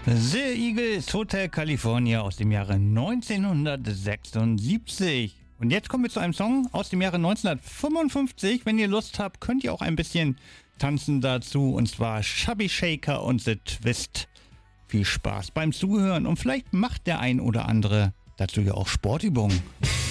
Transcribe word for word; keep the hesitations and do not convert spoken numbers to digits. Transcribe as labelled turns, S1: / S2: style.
S1: The Eagles, Hotel California aus dem Jahre neunzehnhundertsechsundsiebzig. Und jetzt kommen wir zu einem Song aus dem Jahre neunzehnhundertfünfundfünfzig. Wenn ihr Lust habt, könnt ihr auch ein bisschen tanzen dazu. Und zwar Chubby Shaker und The Twist. Viel Spaß beim Zuhören und vielleicht macht der ein oder andere dazu ja auch Sportübungen.